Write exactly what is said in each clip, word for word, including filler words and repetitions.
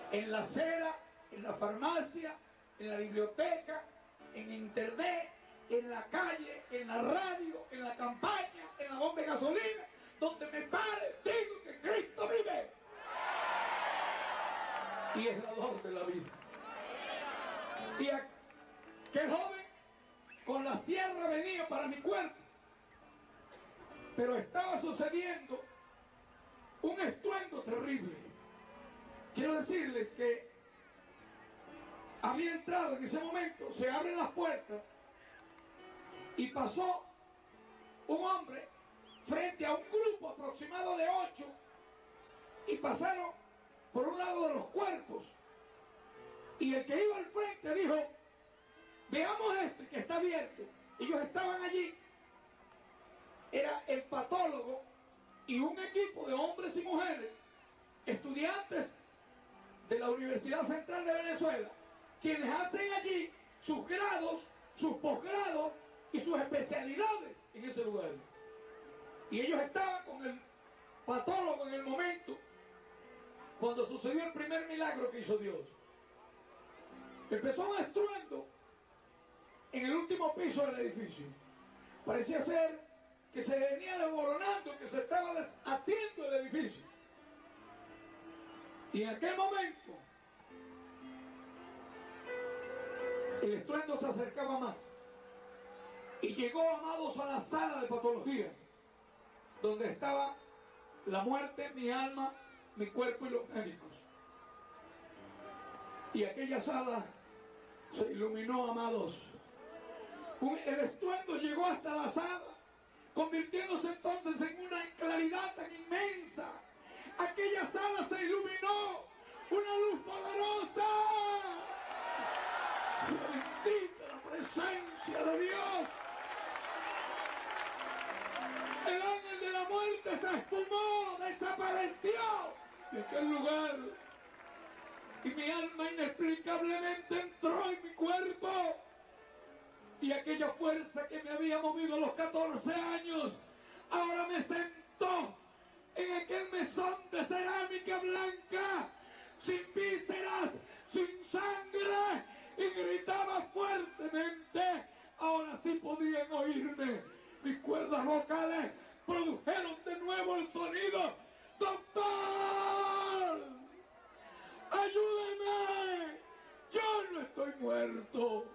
en la acera, en la farmacia, en la biblioteca, en internet, en la calle, en la radio, en la campaña, en la bomba de gasolina, donde me pare, digo que Cristo vive. Y es dador de la vida. Y aquel joven con la sierra venía para mi cuerpo, pero estaba sucediendo un estruendo terrible. Quiero decirles que había entrado en ese momento, se abren las puertas y pasó un hombre frente a un grupo aproximado de ocho y pasaron por un lado de los cuerpos, y el que iba al frente dijo: veamos este que está abierto. Ellos estaban allí, era el patólogo y un equipo de hombres y mujeres, estudiantes de la Universidad Central de Venezuela, quienes hacen allí sus grados, sus posgrados y sus especialidades en ese lugar. Y ellos estaban con el patólogo en el momento cuando sucedió el primer milagro que hizo Dios. Empezó un estruendo en el último piso del edificio. Parecía ser que se venía desmoronando, que se estaba deshaciendo el edificio. Y en aquel momento el estruendo se acercaba más y llegó, amados, a la sala de patología, donde estaba la muerte, mi alma, mi cuerpo y los médicos. Y aquella sala se iluminó, amados. Un, el estruendo llegó hasta la sala, convirtiéndose entonces en una claridad tan inmensa. Aquella sala se iluminó, una luz poderosa. Se bendita la presencia de Dios. El ángel de la muerte se espumó, desapareció de aquel lugar. Y mi alma inexplicablemente entró en mi cuerpo. Y aquella fuerza que me había movido a los catorce años, ahora me sentó en aquel mesón de cerámica blanca, sin vísceras, sin sangre, y gritaba fuertemente. Ahora sí podían oírme. Mis cuerdas vocales produjeron de nuevo el sonido: ¡doctor! ¡Ayúdeme! ¡Yo no estoy muerto!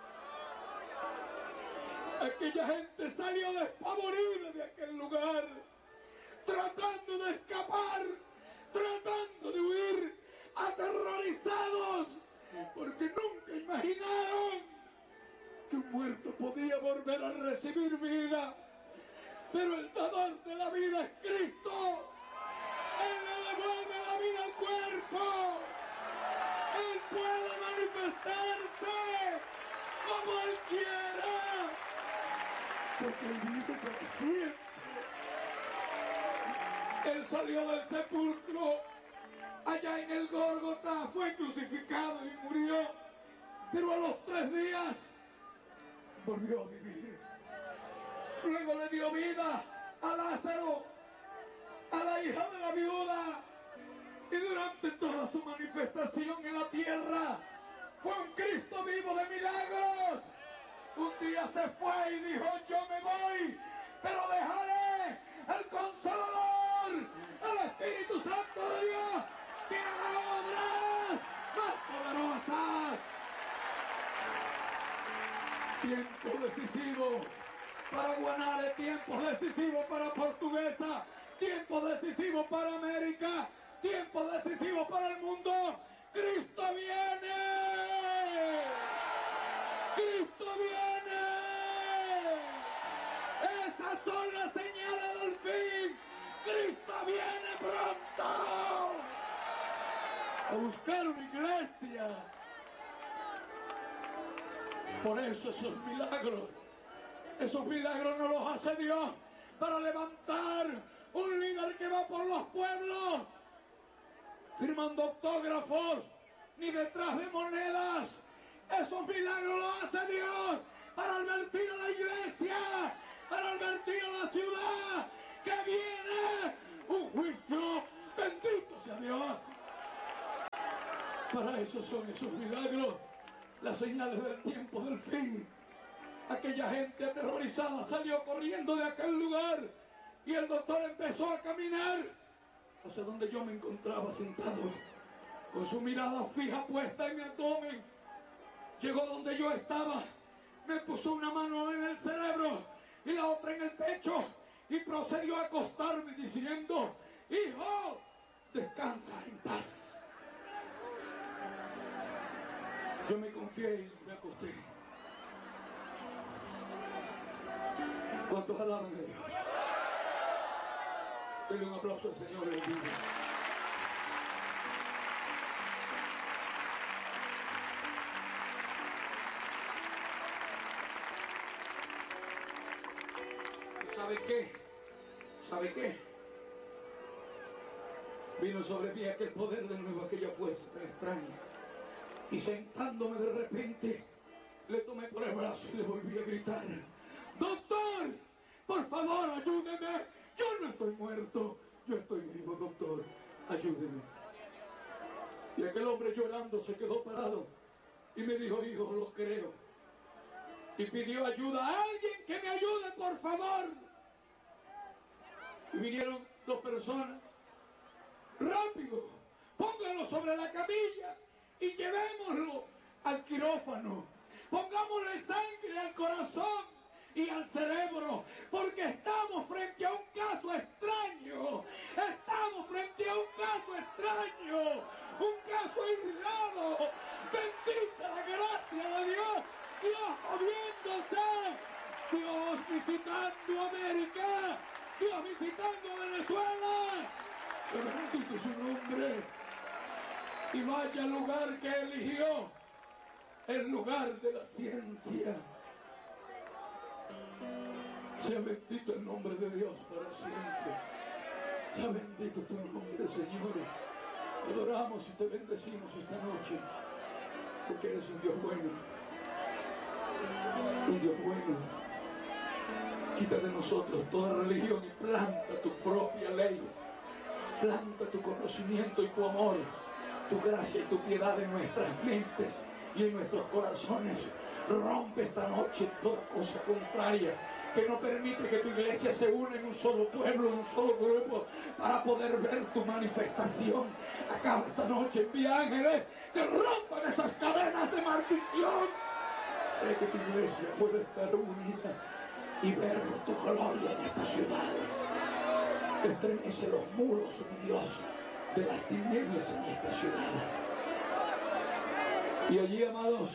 Aquella gente salió despavorida de aquel lugar, tratando de escapar, tratando de huir, aterrorizados, porque nunca imaginaron que un muerto podía volver a recibir vida. Pero el dador de la vida es Cristo. Él le devuelve la vida al cuerpo. Él puede manifestarse como Él quiera, porque Él vive para siempre. Él salió del sepulcro allá en el Gólgota, fue crucificado y murió, pero a los tres días volvió a vivir. Luego le dio vida a Lázaro, a la hija de la viuda, y durante toda su manifestación en la tierra fue un Cristo vivo de milagros. Un día se fue y dijo: yo me voy, pero dejaré el Consolador, el Espíritu Santo de Dios, que hará obras más poderosas. Tiempo decisivo para Guanare, tiempo decisivo para Portuguesa, tiempo decisivo para América, tiempo decisivo para el mundo. ¡Cristo viene! ¡Cristo viene! Esas son las señales del fin. ¡Cristo viene pronto! A buscar una iglesia. Por eso esos milagros, esos milagros no los hace Dios para levantar un líder que va por los pueblos firmando autógrafos, ni detrás de monedas. Esos milagros los hace Dios para advertir a la iglesia, para advertir a la ciudad que viene un juicio. Bendito sea Dios. Para eso son esos milagros, las señales del tiempo del fin. Aquella gente aterrorizada salió corriendo de aquel lugar y el doctor empezó a caminar hacia donde yo me encontraba sentado, con su mirada fija puesta en mi abdomen. Llegó donde yo estaba, me puso una mano en el cerebro y la otra en el pecho y procedió a acostarme diciendo: hijo, descansa en paz. Yo me confié y me acosté. ¿Cuántos alaban a Dios? Denle un aplauso al Señor en el día. ¿Sabe qué? ¿Sabe qué? Vino sobre mí aquel poder de nuevo, aquella fuerza tan extraña. Y sentándome de repente, le tomé por el brazo y le volví a gritar: doctor, por favor, ayúdeme. Yo no estoy muerto, yo estoy vivo, doctor, ayúdeme. Y aquel hombre llorando se quedó parado y me dijo: hijo, lo creo. Y pidió ayuda a alguien que me ayude, por favor. Y vinieron dos personas. Rápido, póngalo sobre la camilla y llevémoslo al quirófano. Pongámosle sangre al corazón y al cerebro, porque estamos frente a un caso extraño. Estamos frente a un caso extraño, un caso aislado. Bendita la gracia de Dios. Dios moviéndose, Dios visitando América, Dios visitando Venezuela. Bendito su nombre. Y vaya al lugar que eligió, el lugar de la ciencia. Sea bendito el nombre de Dios para siempre. Sea bendito tu nombre, Señor. Te adoramos y te bendecimos esta noche, porque eres un Dios bueno. Un Dios bueno. Quita de nosotros toda religión y planta tu propia ley. Planta tu conocimiento y tu amor, tu gracia y tu piedad en nuestras mentes y en nuestros corazones. Rompe esta noche toda cosa contraria que no permite que tu iglesia se una en un solo pueblo, en un solo grupo, para poder ver tu manifestación. Acaba esta noche, envía ángeles que rompan esas cadenas de maldición, para que tu iglesia pueda estar unida y ver tu gloria en esta ciudad. Estremece los muros, mi Dios, de las tinieblas en esta ciudad. Y allí, amados,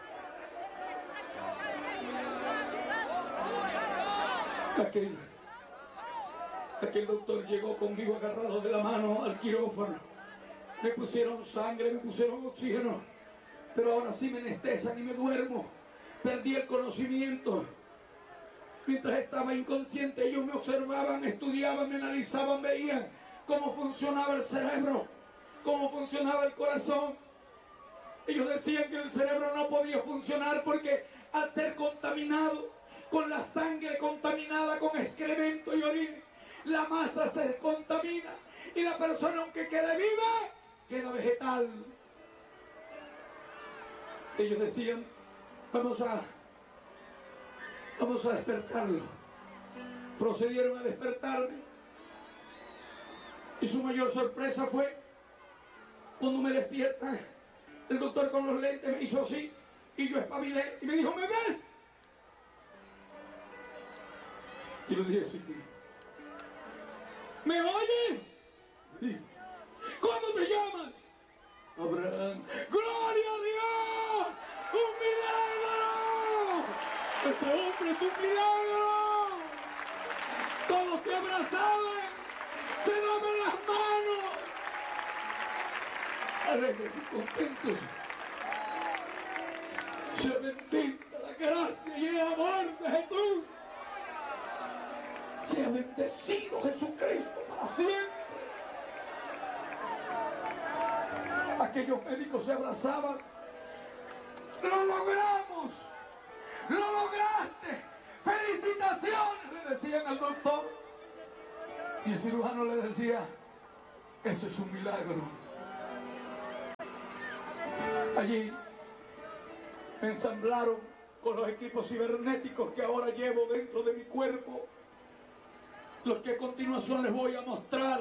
aquel, aquel doctor llegó conmigo agarrado de la mano al quirófano. Me pusieron sangre, me pusieron oxígeno, pero ahora sí me anestesian y me duermo. Perdí el conocimiento. Mientras estaba inconsciente, ellos me observaban, estudiaban, me analizaban, veían cómo funcionaba el cerebro, cómo funcionaba el corazón. Ellos decían que el cerebro no podía funcionar porque al ser contaminado, con la sangre contaminada con excremento y orina, la masa se contamina y la persona, aunque quede viva, queda vegetal. Ellos decían: vamos a Vamos a despertarlo. Procedieron a despertarme. Y su mayor sorpresa fue cuando me despierta, el doctor con los lentes me hizo así, y yo espabilé y me dijo: ¿me ves? Y le dije: sí. ¿Me oyes? ¿Cómo te llamas? Abraham. ¡Gloria a Dios! ¡Un milagro! ¡Ese hombre es un milagro! Todos se abrazaban, se daban las manos, alegres y contentos. Sea bendita la gracia y el amor de Jesús. Sea bendecido Jesucristo para siempre. Aquellos médicos se abrazaban. ¡Lo logramos! ¡Lo lograste! ¡Felicitaciones!, le decían al doctor. Y el cirujano le decía: eso es un milagro. Allí me ensamblaron con los equipos cibernéticos que ahora llevo dentro de mi cuerpo, los que a continuación les voy a mostrar.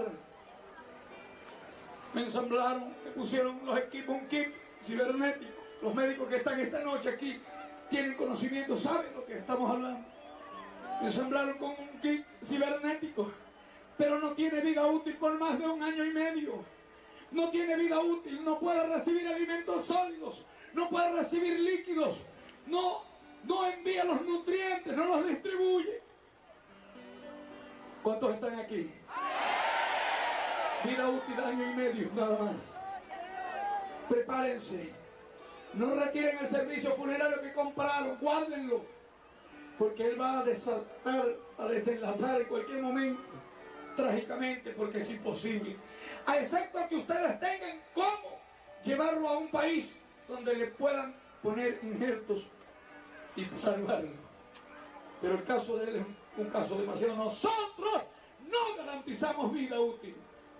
Me ensamblaron, me pusieron los equipos, un kit cibernético. Los médicos que están esta noche aquí tienen conocimiento, saben lo que estamos hablando. Me ensamblaron con un kit cibernético, pero no tiene vida útil por más de un año y medio. No tiene vida útil, no puede recibir alimentos sólidos, no puede recibir líquidos, no, no envía los nutrientes, no los distribuye. ¿Cuántos están aquí? Vida útil año y medio, nada más. Prepárense. No retiren el servicio funerario que compraron, guárdenlo, porque él va a desatar, a desenlazar en cualquier momento, trágicamente, porque es imposible. A excepto que ustedes tengan cómo llevarlo a un país donde le puedan poner injertos y salvarlo. Pero el caso de él es un caso demasiado. Nosotros no garantizamos vida útil.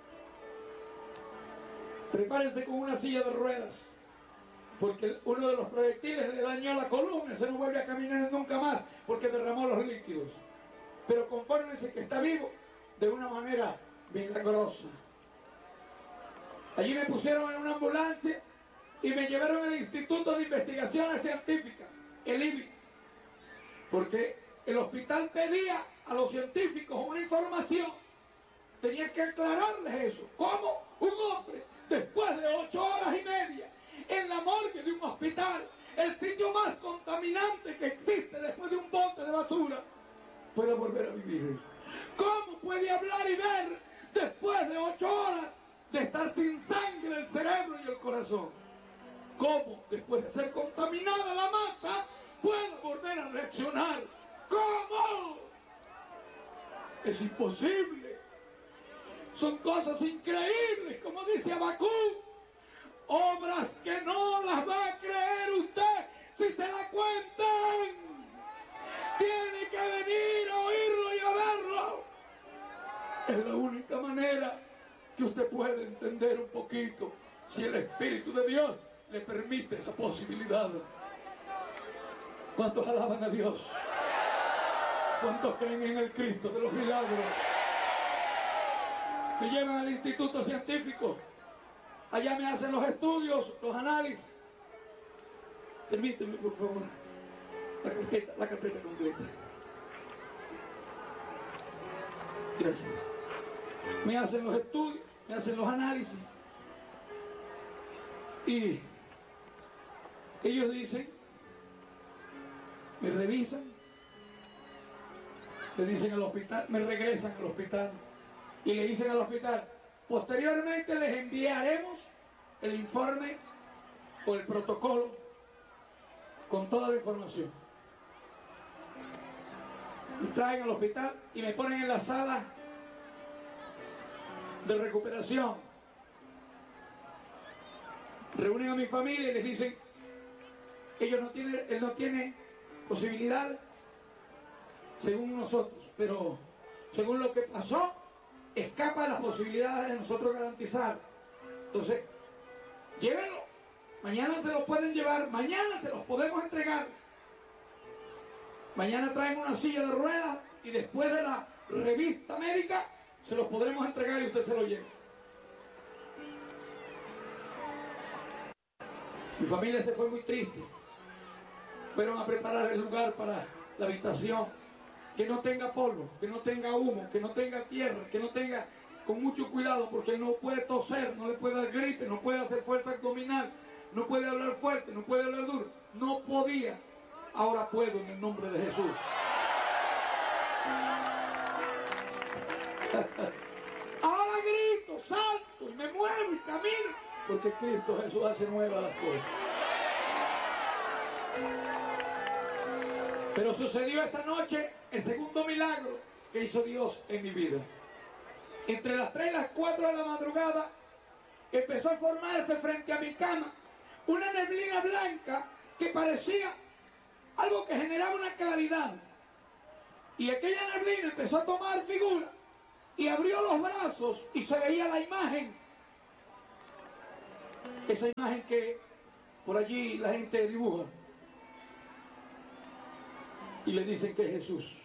Prepárense con una silla de ruedas, porque uno de los proyectiles le dañó la columna, se no vuelve a caminar nunca más, porque derramó los líquidos. Pero confórmense que está vivo de una manera milagrosa. Allí me pusieron en una ambulancia y me llevaron al Instituto de Investigaciones Científicas, el I B I, porque el hospital pedía a los científicos una información. Tenía que aclararles eso. ¿Cómo un hombre, después de ocho horas y media, en la morgue de un hospital, el sitio más contaminante que existe después de un bote de basura, puede volver a vivir? ¿Cómo puede hablar y ver después de ocho horas de estar sin sangre el cerebro y el corazón? ¿Cómo, después de ser contaminada la masa, puede volver a reaccionar? ¿Cómo? Es imposible. Son cosas increíbles, como dice Habacuc. Obras que no las va a creer usted si se la cuentan. Tiene que venir a oírlo y a verlo. Es la única manera que usted puede entender un poquito, si el Espíritu de Dios le permite esa posibilidad. ¿Cuántos alaban a Dios? ¿Cuántos creen en el Cristo de los milagros? Me llevan al instituto científico. Allá me hacen los estudios, los análisis. Permíteme, por favor, la carpeta, la carpeta completa. Gracias. Me hacen los estudios, me hacen los análisis. Y ellos dicen, me revisan, le dicen al hospital, me regresan al hospital y le dicen al hospital, posteriormente les enviaremos el informe o el protocolo con toda la información. Me traen al hospital y me ponen en la sala de recuperación. Reúnen a mi familia y les dicen, ellos no tienen, él no tiene posibilidad, según nosotros, pero según lo que pasó, escapa de las posibilidades de nosotros garantizar. Entonces, llévenlo. Mañana se los pueden llevar, mañana se los podemos entregar. Mañana traen una silla de ruedas y después de la revista médica se los podremos entregar y usted se lo lleva. Mi familia se fue muy triste. Fueron a preparar el lugar para la habitación, que no tenga polvo, que no tenga humo, que no tenga tierra, que no tenga, con mucho cuidado, porque no puede toser, no le puede dar gripe, no puede hacer fuerza abdominal, no puede hablar fuerte, no puede hablar duro. No podía. Ahora puedo en el nombre de Jesús. Ahora grito, salto, y me muevo y camino, porque Cristo Jesús hace nuevas las cosas. Pero sucedió esa noche el segundo milagro que hizo Dios en mi vida. Entre las tres y las cuatro de la madrugada empezó a formarse frente a mi cama una neblina blanca que parecía algo que generaba una claridad. Y aquella neblina empezó a tomar figura y abrió los brazos y se veía la imagen. Esa imagen que Por allí la gente dibuja y le dicen que es Jesús.